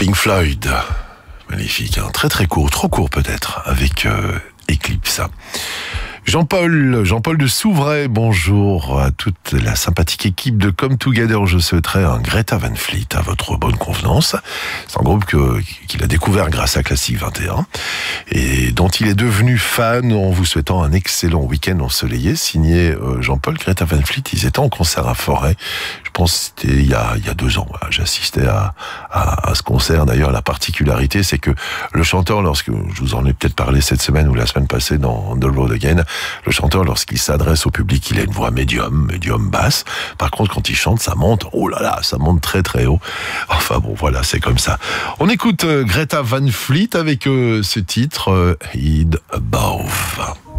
Pink Floyd, magnifique, hein, très très court, trop court peut-être, avec Eclipse. Jean-Paul de Souvray, bonjour à toute la sympathique équipe de Come Together. Je souhaiterais un Greta Van Fleet à votre bonne convenance. C'est un groupe qu'il a découvert grâce à Classique 21 et dont il est devenu fan en vous souhaitant un excellent week-end ensoleillé. Signé Jean-Paul. Greta Van Fleet, ils étaient en concert à Forêt. Je pense que c'était il y a 2 ans. Voilà. J'assistais à ce concert. D'ailleurs, la particularité, c'est que le chanteur, lorsque je vous en ai peut-être parlé cette semaine ou la semaine passée dans The Road Again, le chanteur, lorsqu'il s'adresse au public, il a une voix médium basse. Par contre, quand il chante, ça monte, oh là là, ça monte très très haut. Enfin bon, voilà, c'est comme ça. On écoute Greta Van Fleet avec ce titre, Head Above.